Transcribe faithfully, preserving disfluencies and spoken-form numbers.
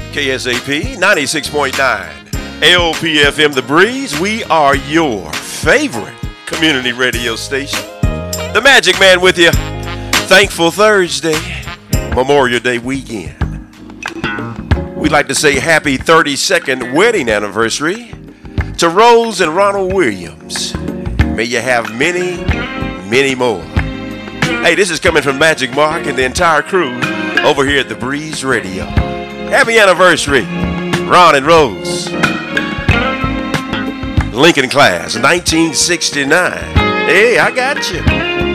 K S A P ninety-six point nine, L P F M The Breeze. We are your favorite community radio station. The Magic Man with you. Thankful Thursday, Memorial Day weekend. We'd like to say happy thirty-second wedding anniversary to Rose and Ronald Williams. May you have many, many more. Hey, this is coming from Magic Mark and the entire crew over here at The Breeze Radio. Happy anniversary, Ron and Rose. Lincoln class, nineteen sixty-nine. Hey, I got you.